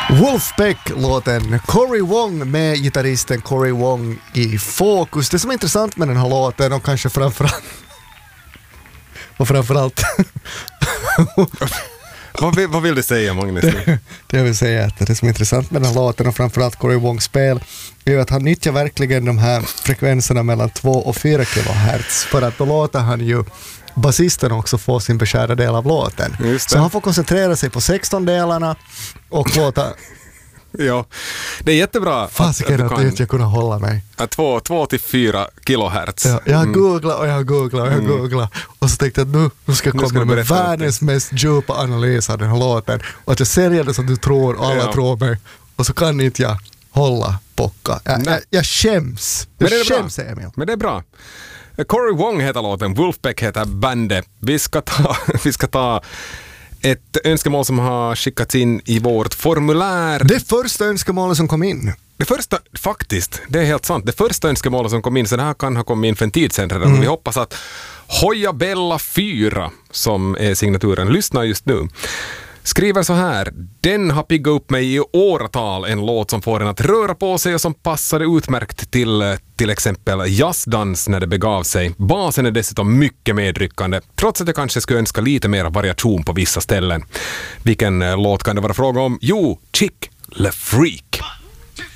Wolfpack-låten Cory Wong med gitarristen Cory Wong i fokus. Det som är intressant med den här låten och kanske framförallt Vad vill du säga, Magnus? Det jag vill säga är att det som är intressant med den här låten och framförallt Cory Wongs spel är att han nyttjar verkligen de här frekvenserna mellan 2 och 4 kHz, för att då låter han ju basisten också få sin beskärda del av låten. Så han får koncentrera sig på 16-delarna och låta... Ja, det är jättebra Fasiken att jag kunna hålla mig. 2-4 kilohertz. Ja, jag har googlat och så tänkte jag att nu ska jag komma med världens mest djupa analys av den här låten och att jag säljer det som du tror och alla tror mig och så kan inte jag hålla bocka. Jag skäms. Jag skäms, Emil. Men det är bra. Cory Wong heter låten, Wolfpack heter bandet. Vi ska ta ett önskemål som har skickats in i vårt formulär. Det första önskemålet som kom in. Det är helt sant. Det första önskemålet som kom in, så det här kan ha kommit in för en tid sedan redan. Vi hoppas att Hoja Bella 4, som är signaturen, lyssnar just nu. Skriver så här: den har piggat upp mig i åratal, en låt som får en att röra på sig och som passade utmärkt till exempel jazzdans när det begav sig. Basen är dessutom mycket medryckande, trots att jag kanske skulle önska lite mer variation på vissa ställen. Vilken låt kan det vara fråga om? Jo, Chick Le Freak.